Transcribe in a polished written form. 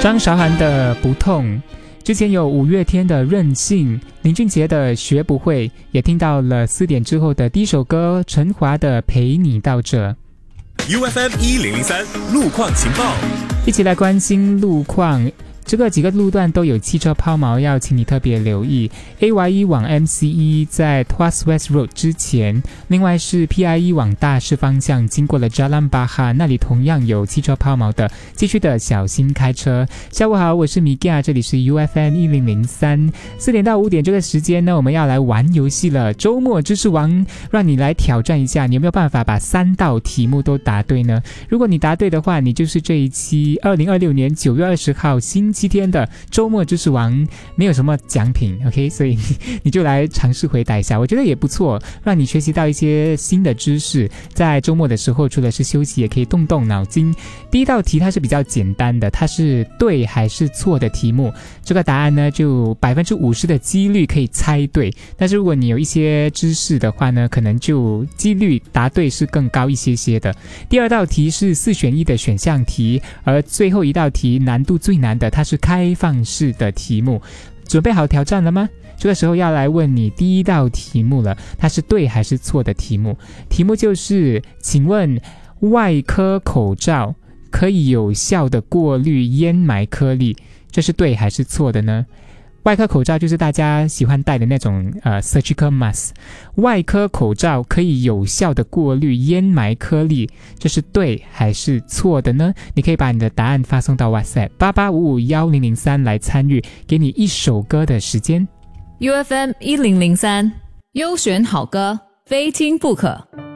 张韶涵的不痛，之前有五月天的任性，林俊杰的学不会，也听到了4点之后的第一首歌陈华的陪你到这。 UFM 1003路况情报， 一起来关心路况。这个几个路段都有汽车抛锚，要请你特别留意。AY1 往 MCE 在 Tuas West Road 之前，另外是 PI1 往大市方向经过了 Jalan Bahar， 那里同样有汽车抛锚的，继续的小心开车。下午好，我是米迦，这里是 UFM 1003。4点到5点这个时间呢，我们要来玩游戏了。周末知识王，让你来挑战一下，你有没有办法把3道题目都答对呢？如果你答对的话，你就是这一期2026年9月20号星期天的周末知识王，没有什么奖品 OK， 所以你就来尝试回答一下，我觉得也不错，让你学习到一些新的知识。在周末的时候除了是休息，也可以动动脑筋。第一道题它是比较简单的，它是对还是错的题目，这个答案呢就 50% 的几率可以猜对，但是如果你有一些知识的话呢，可能就几率答对是更高一些些的。第二道题是4选1的选项题，而最后一道题难度最难的，它是开放式的题目。准备好挑战了吗？这个时候要来问你第一道题目了，它是对还是错的题目。题目就是请问外科口罩可以有效的过滤烟霾颗粒，这是对还是错的呢？外科口罩就是大家喜欢戴的那种surgical mask， 外科口罩可以有效的过滤烟霾颗粒，这是对还是错的呢？你可以把你的答案发送到 WhatsApp 88551003来参与，给你1首歌的时间。 UFM 1003优选好歌，非听不可。